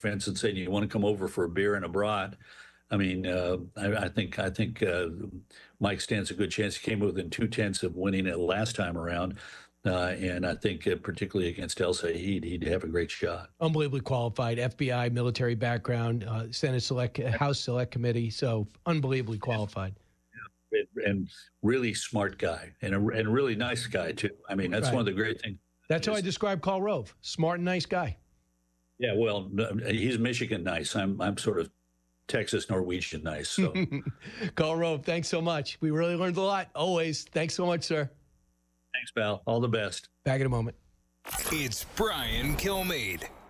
fence and saying, "You want to come over for a beer and a brat?" I mean, I think Mike stands a good chance. He came within 2/10 of winning it last time around, and I think particularly against El Said, he'd have a great shot. Unbelievably qualified, FBI, military background, Senate Select, House Select Committee, so unbelievably qualified. And really smart guy, and a really nice guy too. I mean, that's Right. one of the great things. That's how I describe Karl Rove. Smart and nice guy. Yeah, well, he's Michigan nice. I'm sort of Texas Norwegian nice. So, Karl Rove, thanks so much. We really learned a lot. Always. Thanks so much, sir. thanks, pal. All the best. Back in a moment. It's Brian Kilmeade.